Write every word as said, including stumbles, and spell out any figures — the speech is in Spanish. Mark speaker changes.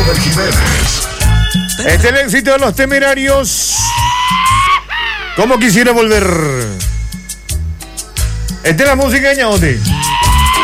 Speaker 1: Robert Jiménez.
Speaker 2: Este es el éxito de Los Temerarios. ¿Cómo quisiera volver? Esta es la música de Ñaote.